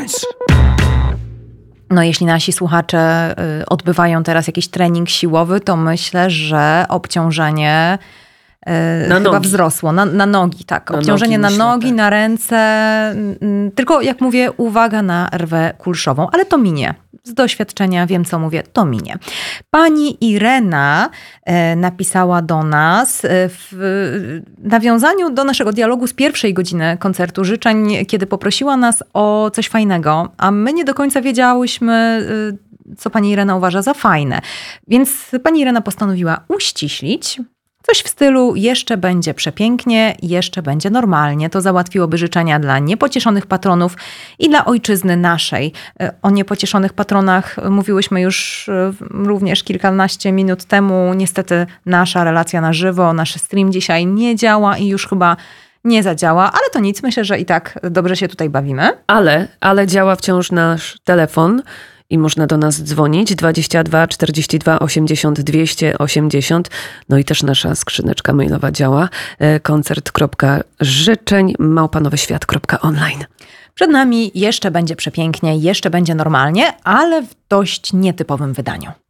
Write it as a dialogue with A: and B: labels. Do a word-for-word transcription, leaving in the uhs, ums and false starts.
A: Więc...
B: No jeśli nasi słuchacze odbywają teraz jakiś trening siłowy, to myślę, że obciążenie
A: na
B: chyba
A: nogi.
B: wzrosło. Na, na nogi, tak.
A: Na
B: Obciążenie
A: nogi,
B: na
A: myślę,
B: nogi,
A: tak.
B: na ręce. Tylko jak mówię, uwaga na rwę kulszową. Ale to minie. Z doświadczenia wiem, co mówię, to minie. Pani Irena e, napisała do nas e, w nawiązaniu do naszego dialogu z pierwszej godziny koncertu życzeń, kiedy poprosiła nas o coś fajnego, a my nie do końca wiedziałyśmy, e, co pani Irena uważa za fajne. Więc pani Irena postanowiła uściślić. Coś w stylu jeszcze będzie przepięknie, jeszcze będzie normalnie. To załatwiłoby życzenia dla niepocieszonych patronów i dla ojczyzny naszej. O niepocieszonych patronach mówiłyśmy już również kilkanaście minut temu. Niestety nasza relacja na żywo, nasz stream dzisiaj nie działa i już chyba nie zadziała, ale to nic. Myślę, że i tak dobrze się tutaj bawimy.
A: Ale, ale działa wciąż nasz telefon. I można do nas dzwonić dwadzieścia dwa czterdzieści dwa osiemdziesiąt dwieście osiemdziesiąt. No i też nasza skrzyneczka mailowa działa. koncert kropka życzeń małpa nowy świat kropka online.
B: Przed nami jeszcze będzie przepięknie, jeszcze będzie normalnie, ale w dość nietypowym wydaniu.